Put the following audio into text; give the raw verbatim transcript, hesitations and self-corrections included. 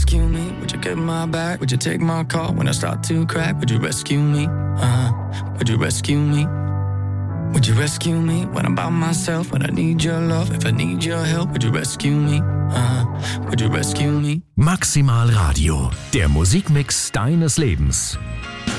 rescue me? Would you get my back? Would you take my call when I start to crack? Would you rescue me? Uh-huh. Would you rescue me? Would you rescue me when I'm by myself? When I need your love, if I need your help, would you rescue me? Uh-huh. Would you rescue me? Maximal Radio, der Musikmix deines Lebens.